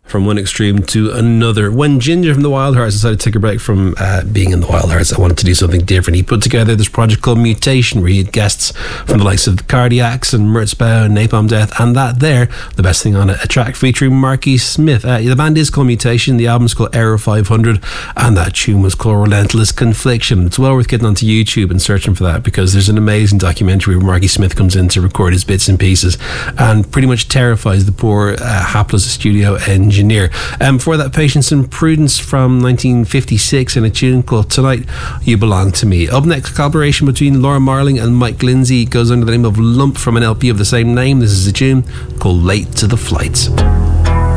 From one extreme to another. When Ginger from the Wild Hearts decided to take a break from being in the Wild Hearts, I wanted to do something different. He put together this project called Mutation, where he had guests from the likes of the Cardiacs and Merzbow and Napalm Death, and that there, the best thing on it, a track featuring Marky Smith. The band is called Mutation, the album's called Error 500, and that tune was called Relentless Confliction. It's well worth getting onto YouTube and searching for that, because there's an amazing documentary where Marky Smith comes in to record his bits and pieces and pretty much terrifies the poor hapless studio engineer. For that, Patience and Prudence from 1956 in a tune called Tonight You Belong to Me. Up next, collaboration between Laura Marling and Mike Lindsay goes under the name of Lump from an LP of the same name. This is a tune called Late to the Flight.